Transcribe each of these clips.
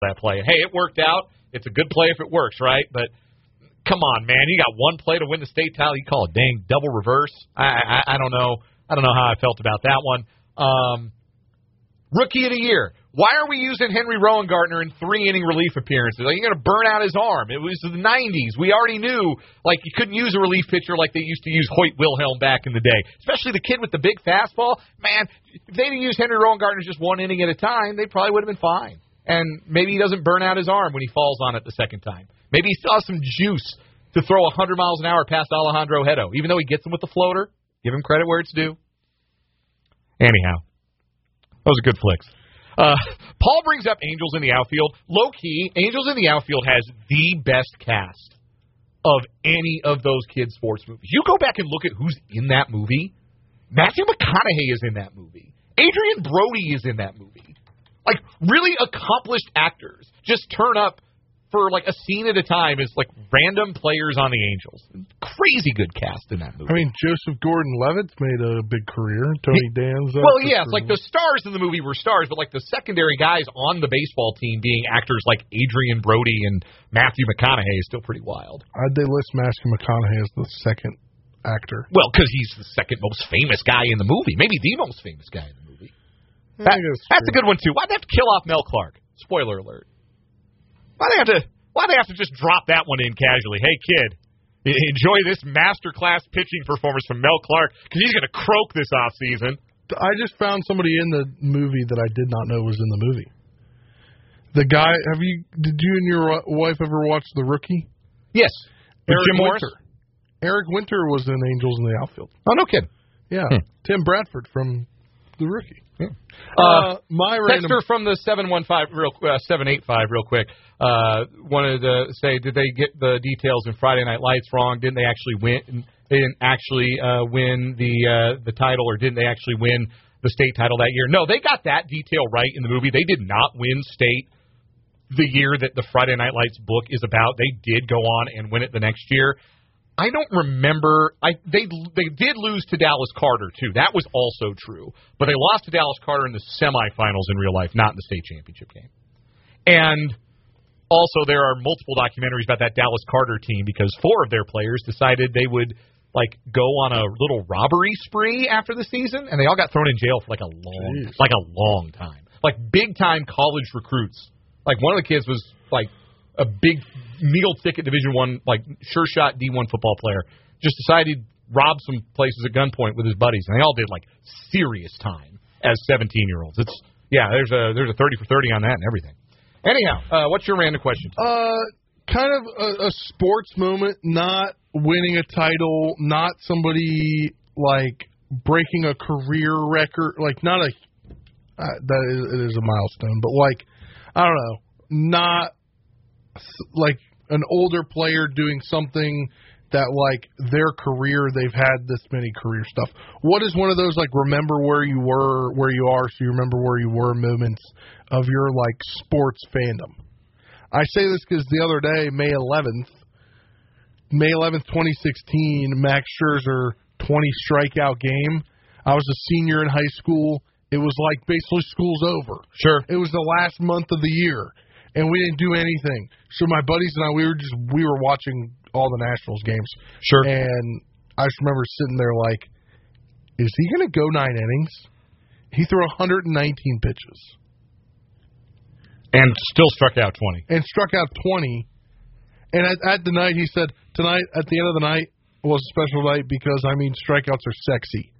that play. Hey, it worked out. It's a good play if it works, right? But come on, man. You got one play to win the state title. You call a dang double reverse. I don't know. I don't know how I felt about that one. Rookie of the year. Why are we using Henry Rowengartner in 3-inning relief appearances? Are you going to burn out his arm? It was the 90s. We already knew, you couldn't use a relief pitcher like they used to use Hoyt Wilhelm back in the day, especially the kid with the big fastball. Man, if they didn't use Henry Rowengartner just 1 inning at a time, they probably would have been fine. And maybe he doesn't burn out his arm when he falls on it the second time. Maybe he still has some juice to throw 100 miles an hour past Alejandro Hedo, even though he gets him with the floater. Give him credit where it's due. Anyhow, those are good flicks. Paul brings up Angels in the Outfield. Low-key, Angels in the Outfield has the best cast of any of those kids' sports movies. You go back and look at who's in that movie. Matthew McConaughey is in that movie. Adrian Brody is in that movie. Really accomplished actors just turn up for a scene at a time as random players on the Angels. Crazy good cast in that movie. I mean, Joseph Gordon-Levitt's made a big career. Tony Danza. Well, yeah, it's the stars in the movie were stars, but the secondary guys on the baseball team being actors like Adrian Brody and Matthew McConaughey is still pretty wild. I'd they list Matthew McConaughey as the second actor. Well, because he's the second most famous guy in the movie. Maybe the most famous guy in the movie. That's a good one, too. Why'd they have to kill off Mel Clark? Spoiler alert. Why'd they have to just drop that one in casually? Hey, kid, enjoy this masterclass pitching performance from Mel Clark because he's going to croak this offseason. I just found somebody in the movie that I did not know was in the movie. The guy, did you and your wife ever watch The Rookie? Yes. Eric Jim Morris? Winter. Eric Winter was in Angels in the Outfield. Oh, no kidding. Yeah. Tim Bradford from The Rookie. My Texter from the 785 real quick wanted to say, did they get the details in Friday Night Lights wrong? Didn't they actually win? They didn't actually win the title, or didn't they actually win the state title that year? No, they got that detail right in the movie. They did not win state the year that the Friday Night Lights book is about. They did go on and win it the next year. I don't remember. They did lose to Dallas Carter, too. That was also true. But they lost to Dallas Carter in the semifinals in real life, not in the state championship game. And also there are multiple documentaries about that Dallas Carter team because 4 of their players decided they would go on a little robbery spree after the season, and they all got thrown in jail for a long time. Big-time college recruits. One of the kids was a big meal ticket Division I, sure shot D1 football player, just decided he'd rob some places at gunpoint with his buddies, and they all did serious time as 17-year-olds. There's a 30 for 30 on that and everything. Anyhow, what's your random question? Kind of a sports moment, not winning a title, not somebody breaking a career record, not a it is a milestone, but I don't know, not an older player doing something that their career, they've had this many career stuff. What is one of those remember where you were, where you are, so you remember where you were moments of your sports fandom? I say this because the other day, May 11th, 2016, Max Scherzer 20 strikeout game. I was a senior in high school. It was basically school's over. Sure. It was the last month of the year. And we didn't do anything. So my buddies and I, we were watching all the Nationals games. Sure. And I just remember sitting there is he going to go 9 innings? He threw 119 pitches. And still struck out 20. And at the night, he said, tonight, at the end of the night, was a special night because, strikeouts are sexy.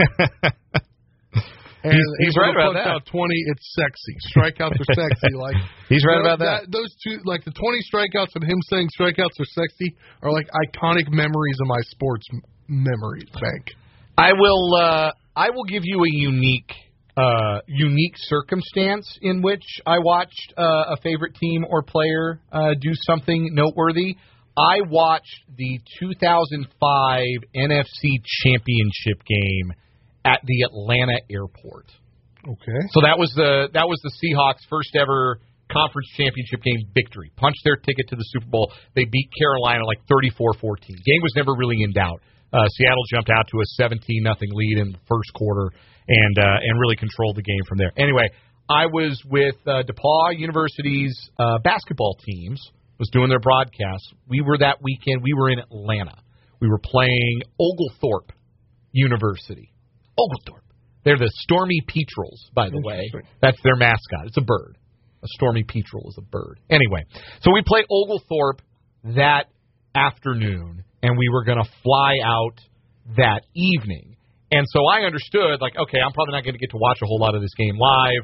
And he's right about that. Out 20, it's sexy. Strikeouts are sexy. He's right about that. Those two, the 20 strikeouts and him saying strikeouts are sexy, are iconic memories of my sports memory bank. I will give you a unique circumstance in which I watched a favorite team or player do something noteworthy. I watched the 2005 NFC Championship game at the Atlanta airport. Okay. So that was the Seahawks' first ever conference championship game victory. Punched their ticket to the Super Bowl. They beat Carolina 34-14. Game was never really in doubt. Seattle jumped out to a 17-0 lead in the first quarter and really controlled the game from there. Anyway, I was with DePaul University's basketball teams, was doing their broadcast. We were that weekend, we were in Atlanta. We were playing Oglethorpe University. Oglethorpe. They're the Stormy Petrels, by the way. That's their mascot. It's a bird. A Stormy Petrel is a bird. Anyway, so we played Oglethorpe that afternoon, and we were going to fly out that evening. And so I understood, like, okay, I'm probably not going to get to watch a whole lot of this game live.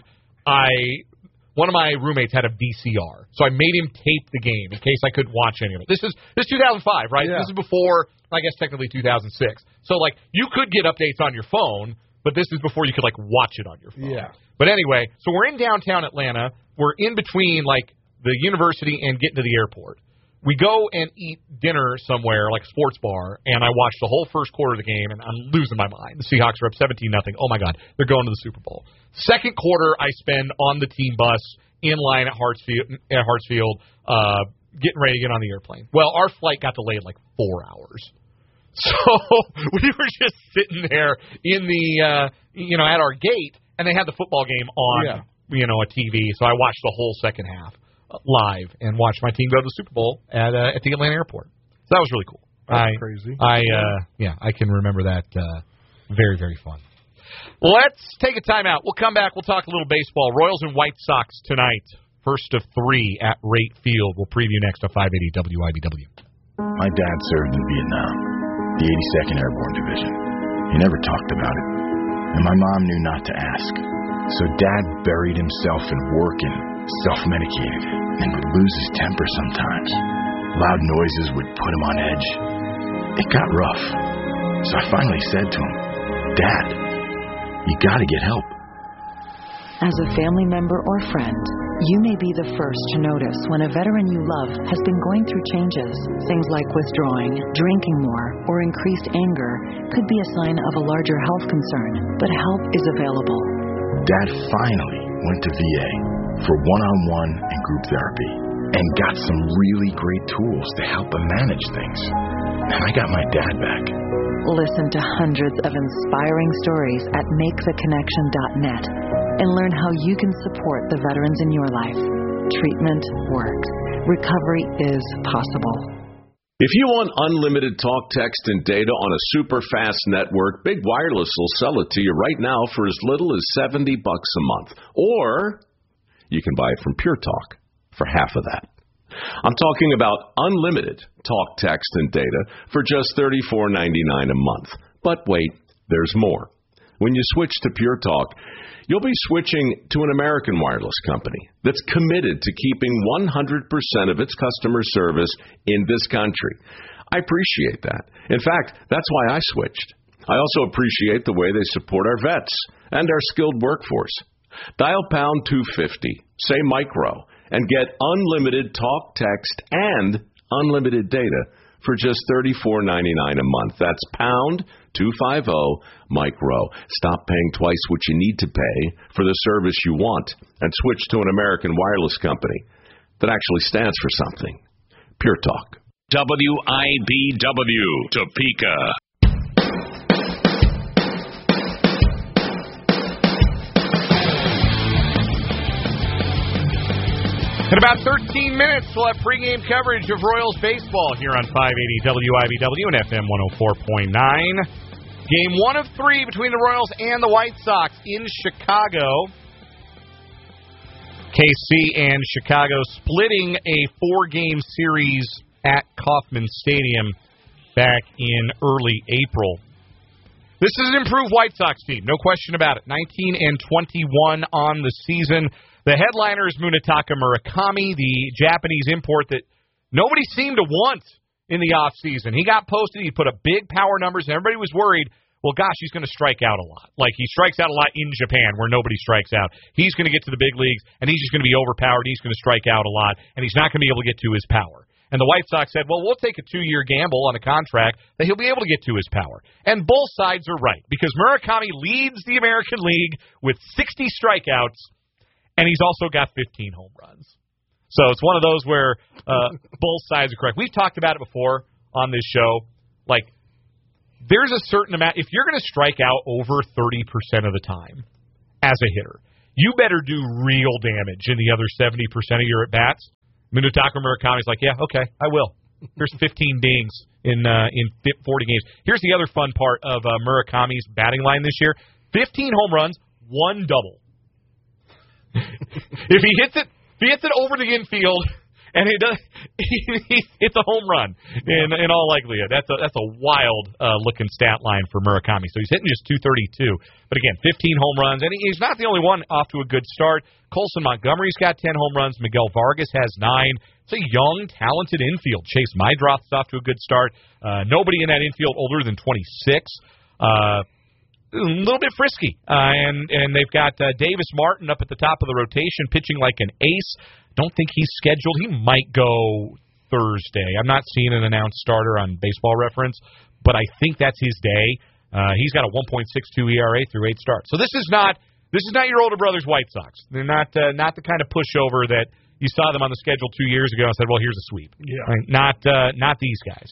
One of my roommates had a VCR, so I made him tape the game in case I couldn't watch any of it. This is 2005, right? Yeah. This is before, I guess, technically 2006. So, like, you could get updates on your phone, but this is before you could, like, watch it on your phone. Yeah. But anyway, so we're in downtown Atlanta. We're in between, like, the university and getting to the airport. We go and eat dinner somewhere, like a sports bar, and I watched the whole first quarter of the game, and I'm losing my mind. The Seahawks are up 17-0. Oh, my God. They're going to the Super Bowl. Second quarter, I spend on the team bus in line at Hartsfield, getting ready to get on the airplane. Well, our flight got delayed like 4 hours. So we were just sitting there in the, at our gate, and they had the football game on, a TV. So I watched the whole second half live and watched my team go to the Super Bowl at the Atlanta airport. So that was really cool. That's crazy. I can remember that. Very, very fun. Let's take a timeout. We'll come back. We'll talk a little baseball. Royals and White Sox tonight. First of 3 at Rate Field. We'll preview next on 580 WIBW. My dad served in Vietnam, the 82nd Airborne Division. He never talked about it, and my mom knew not to ask. So Dad buried himself in work and self-medicated, and would lose his temper sometimes. Loud noises would put him on edge. It got rough, so I finally said to him, Dad, you gotta get help. As a family member or friend, you may be the first to notice when a veteran you love has been going through changes. Things like withdrawing, drinking more, or increased anger could be a sign of a larger health concern, but help is available. Dad finally went to VA for one-on-one and group therapy and got some really great tools to help him manage things. And I got my dad back. Listen to hundreds of inspiring stories at maketheconnection.net and learn how you can support the veterans in your life. Treatment works. Recovery is possible. If you want unlimited talk, text, and data on a super fast network, Big Wireless will sell it to you right now for as little as $70 a month. Or you can buy it from Pure Talk for half of that. I'm talking about unlimited talk, text, and data for just $34.99 a month. But wait, there's more. When you switch to Pure Talk, you'll be switching to an American wireless company that's committed to keeping 100% of its customer service in this country. I appreciate that. In fact, that's why I switched. I also appreciate the way they support our vets and our skilled workforce. Dial pound 250, say micro, and get unlimited talk, text, and unlimited data for just $34.99 a month. That's pound 250 micro. Stop paying twice what you need to pay for the service you want and switch to an American wireless company that actually stands for something. Pure Talk. WIBW, Topeka. In about 13 minutes, we'll have pregame coverage of Royals baseball here on 580 WIBW and FM 104.9. Game 1 of 3 between the Royals and the White Sox in Chicago. KC and Chicago splitting a 4-game series at Kauffman Stadium back in early April. This is an improved White Sox team, no question about it. 19-21 on the season. The headliner is Munetaka Murakami, the Japanese import that nobody seemed to want in the offseason. He got posted. He put up big power numbers, and everybody was worried, well, gosh, he's going to strike out a lot. Like, he strikes out a lot in Japan where nobody strikes out. He's going to get to the big leagues, and he's just going to be overpowered. He's going to strike out a lot, and he's not going to be able to get to his power. And the White Sox said, well, we'll take a 2-year gamble on a contract that he'll be able to get to his power. And both sides are right, because Murakami leads the American League with 60 strikeouts, and he's also got 15 home runs. So it's one of those where both sides are correct. We've talked about it before on this show. Like, there's a certain amount. If you're going to strike out over 30% of the time as a hitter, you better do real damage in the other 70% of your at-bats. Munetaka Murakami's like, yeah, okay, I will. Here's 15 dings in 40 games. Here's the other fun part of Murakami's batting line this year. 15 home runs, 1 double. If he hits it over the infield, and it's a home run in all likelihood. That's a wild looking stat line for Murakami. So he's hitting just 232, but again, 15 home runs, and he's not the only one off to a good start. Colson Montgomery's got 10 home runs. Miguel Vargas has 9. It's a young, talented infield. Chase Meidroth's off to a good start. Nobody in that infield older than 26. A little bit frisky. And they've got Davis Martin up at the top of the rotation, pitching like an ace. Don't think he's scheduled. He might go Thursday. I'm not seeing an announced starter on Baseball Reference, but I think that's his day. He's got a 1.62 ERA through 8 starts. So this is not your older brother's White Sox. They're not the kind of pushover that you saw them on the schedule 2 years ago and said, well, here's a sweep. Yeah. Right? Not these guys.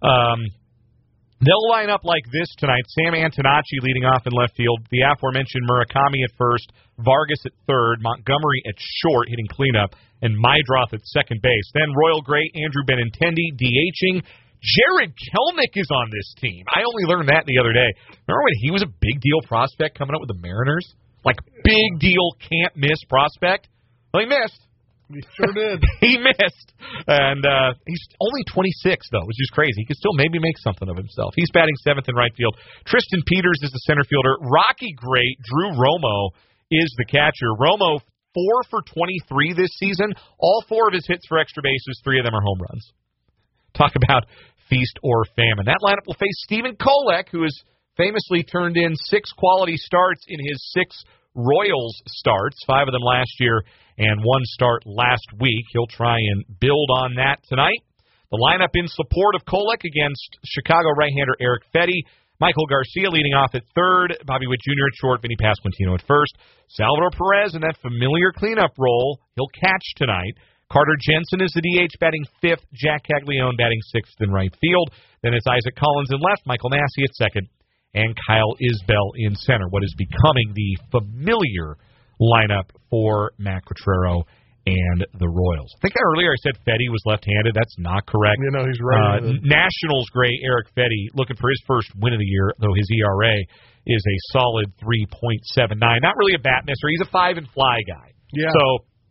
They'll line up like this tonight. Sam Antonacci leading off in left field. The aforementioned Murakami at first, Vargas at third, Montgomery at short hitting cleanup, and Meidroth at second base. Then Royal great Andrew Benintendi DHing. Jared Kelnick is on this team. I only learned that the other day. Remember when he was a big deal prospect coming up with the Mariners? Like big deal, can't miss prospect? Well, he missed. He sure did. He missed. And he's only 26, though, which is crazy. He could still maybe make something of himself. He's batting 7th in right field. Tristan Peters is the center fielder. Rocky great Drew Romo is the catcher. Romo, 4 for 23 this season. All 4 of his hits for extra bases, 3 of them are home runs. Talk about feast or famine. That lineup will face Stephen Kolek, who has famously turned in 6 quality starts in his 6 Royals starts, 5 of them last year and 1 start last week. He'll try and build on that tonight. The lineup in support of Kolek against Chicago right-hander Eric Fetty. Michael Garcia leading off at third. Bobby Witt Jr. at short. Vinny Pasquantino at first. Salvador Perez in that familiar cleanup role. He'll catch tonight. Carter Jensen is the DH batting 5th. Jack Caglione batting 6th in right field. Then it's Isaac Collins in left. Michael Massey at second. And Kyle Isbell in center. What is becoming the familiar lineup for Matt Quatraro and the Royals. I think earlier I said Fetty was left-handed. That's not correct. You know, he's right. Nationals great Eric Fetty looking for his first win of the year, though his ERA is a solid 3.79. Not really a bat misser. He's a 5-and-fly guy. Yeah. So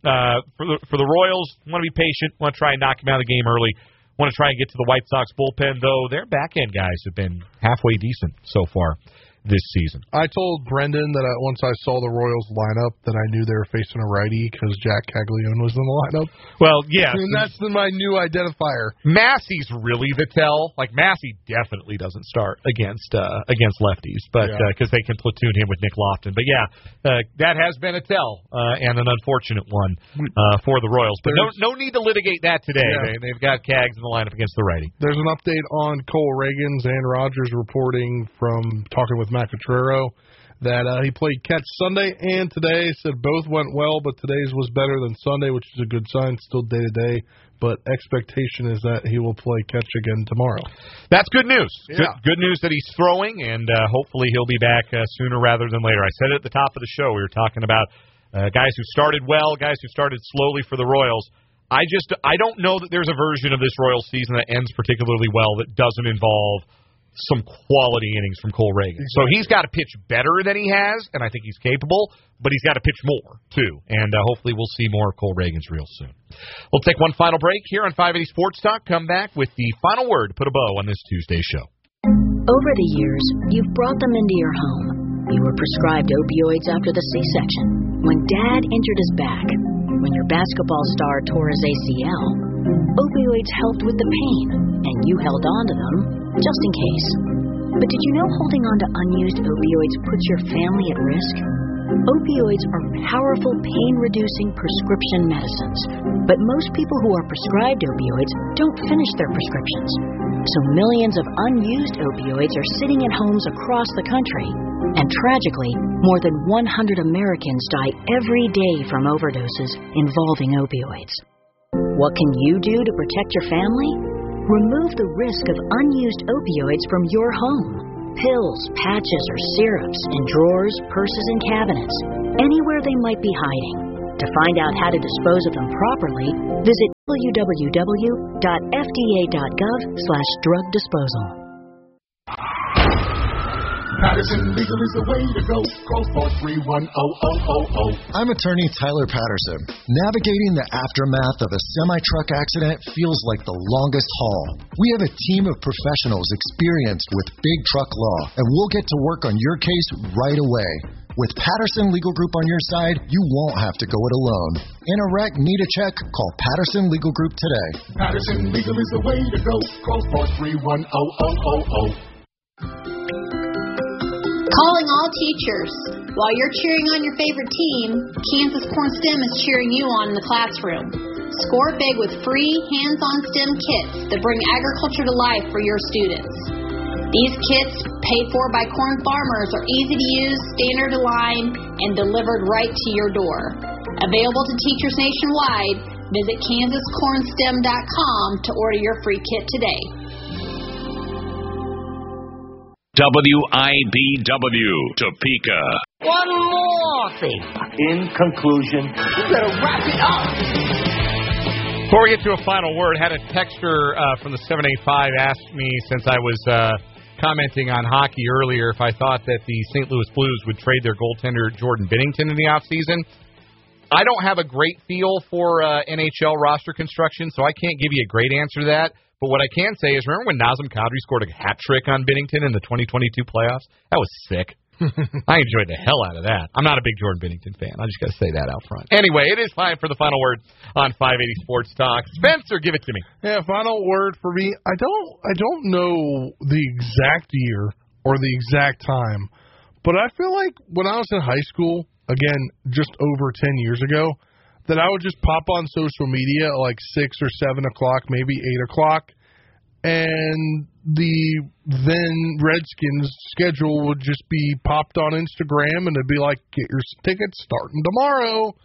for the Royals, want to be patient, want to try and knock him out of the game early, want to try and get to the White Sox bullpen, though their back-end guys have been halfway decent so far this season. I told Brendan that once I saw the Royals lineup that I knew they were facing a righty because Jack Caglione was in the lineup. Well, yeah. And that's my new identifier. Massey's really the tell. Like, Massey definitely doesn't start against lefties, but because they can platoon him with Nick Lofton. But, yeah, that has been a tell and an unfortunate one for the Royals. But no need to litigate that today. Yeah. They've got Cags in the lineup against the righty. There's an update on Cole Reagans and Rogers reporting from talking with Matt Quatraro that he played catch Sunday and today. Said both went well, but today's was better than Sunday, which is a good sign. Still day-to-day, but expectation is that he will play catch again tomorrow. That's good news. Yeah. Good news that he's throwing, and hopefully he'll be back sooner rather than later. I said it at the top of the show. We were talking about guys who started well, guys who started slowly for the Royals. I don't know that there's a version of this Royals season that ends particularly well that doesn't involve some quality innings from Cole Reagans. So he's got to pitch better than he has, and I think he's capable, but he's got to pitch more, too. And hopefully we'll see more of Cole Reagans real soon. We'll take one final break here on 580 Sports Talk. Come back with the final word to put a bow on this Tuesday show. Over the years, you've brought them into your home. You were prescribed opioids after the C-section, when Dad injured his back, when your basketball star tore his ACL. Opioids helped with the pain, and you held on to them just in case. But did you know holding on to unused opioids puts your family at risk? Opioids are powerful pain-reducing prescription medicines, but most people who are prescribed opioids don't finish their prescriptions. So millions of unused opioids are sitting in homes across the country. And tragically, more than 100 Americans die every day from overdoses involving opioids. What can you do to protect your family? Remove the risk of unused opioids from your home. Pills, patches, or syrups in drawers, purses, and cabinets. anywhere they might be hiding. To find out how to dispose of them properly, visit www.fda.gov/drug disposal. Patterson Legal is the way to go. Call 431-0000. I'm attorney Tyler Patterson. Navigating the aftermath of a semi-truck accident feels like the longest haul. We have a team of professionals experienced with big truck law, and we'll get to work on your case right away. With Patterson Legal Group on your side, you won't have to go it alone. In a wreck, need a check? Call Patterson Legal Group today. Patterson Legal is the way to go. Call 431-0000. Calling all teachers. While you're cheering on your favorite team, Kansas Corn STEM is cheering you on in the classroom. Score big with free hands-on STEM kits that bring agriculture to life for your students. These kits, paid for by corn farmers, are easy to use, standard to line, and delivered right to your door. Available to teachers nationwide, visit kansascornstem.com to order your free kit today. WIBW, Topeka. One more thing. In conclusion, we better wrap it up. Before we get to a final word, had a texter from the 785 ask me, since I was commenting on hockey earlier, if I thought that the St. Louis Blues would trade their goaltender Jordan Binnington in the offseason. I don't have a great feel for NHL roster construction, so I can't give you a great answer to that. But what I can say is, remember when Nazem Kadri scored a hat trick on Binnington in the 2022 playoffs? That was sick. I enjoyed the hell out of that. I'm not a big Jordan Binnington fan. I just got to say that out front. Anyway, it is time for the final word on 580 Sports Talk. Spencer, give it to me. Yeah, final word for me. I don't know the exact year or the exact time, but I feel like when I was in high school, again, just over 10 years ago, that I would just pop on social media at like 6 or 7 o'clock, maybe 8 o'clock, and the then Redskins schedule would just be popped on Instagram, and it'd be like, get your tickets starting tomorrow.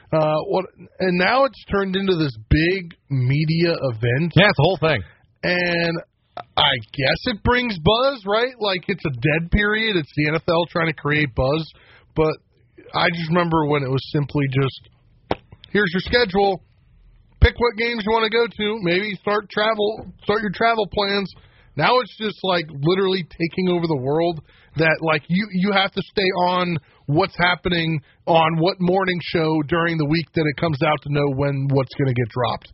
And now it's turned into this big media event. Yeah, it's the whole thing. And I guess it brings buzz, right? Like, it's a dead period. It's the NFL trying to create buzz. But I just remember when it was simply just, here's your schedule. Pick what games you want to go to. Maybe start your travel plans. Now it's just like literally taking over the world, that like you have to stay on what's happening on what morning show during the week that it comes out to know when what's going to get dropped.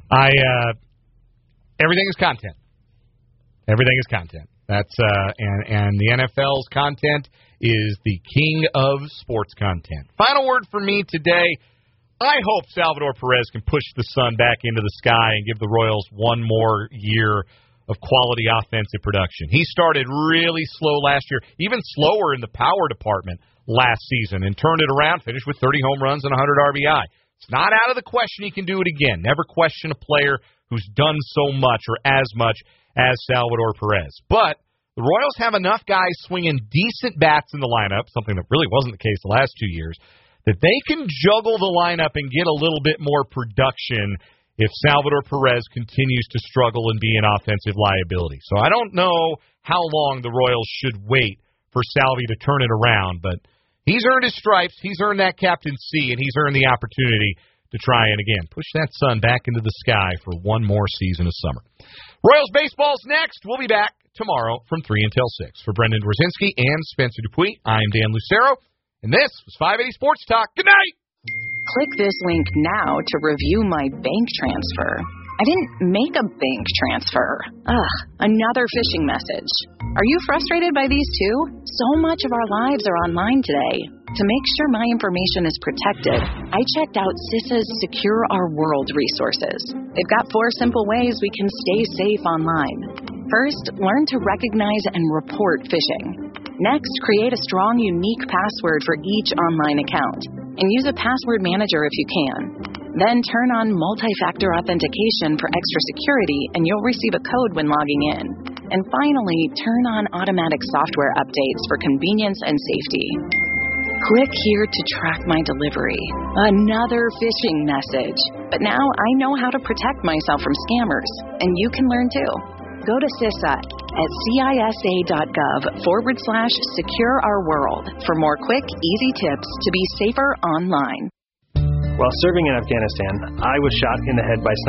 Everything is content. Everything is content. That's and the NFL's content is the king of sports content. Final word for me today. I hope Salvador Perez can push the sun back into the sky and give the Royals one more year of quality offensive production. He started really slow last year, even slower in the power department last season, and turned it around, finished with 30 home runs and 100 RBI. It's not out of the question he can do it again. Never question a player who's done so much or as much as Salvador Perez. But the Royals have enough guys swinging decent bats in the lineup, something that really wasn't the case the last 2 years, that they can juggle the lineup and get a little bit more production if Salvador Perez continues to struggle and be an offensive liability. So I don't know how long the Royals should wait for Salvi to turn it around, but he's earned his stripes, he's earned that captaincy, and he's earned the opportunity to try and, again, push that sun back into the sky for one more season of summer. Royals baseball's next. We'll be back tomorrow from 3 until 6. For Brendan Dworzynski and Spencer Dupuis, I'm Dan Lucero. And this was 580 Sports Talk. Good night! Click this link now to review my bank transfer. I didn't make a bank transfer. Ugh, another phishing message. Are you frustrated by these too? So much of our lives are online today. To make sure my information is protected, I checked out CISA's Secure Our World resources. They've got 4 simple ways we can stay safe online. First, learn to recognize and report phishing. Next, create a strong, unique password for each online account, and use a password manager if you can. Then turn on multi-factor authentication for extra security, and you'll receive a code when logging in. And finally, turn on automatic software updates for convenience and safety. Click here to track my delivery. Another phishing message. But now I know how to protect myself from scammers, and you can learn too. Go to CISA at CISA.gov/Secure Our World for more quick, easy tips to be safer online. While serving in Afghanistan, I was shot in the head by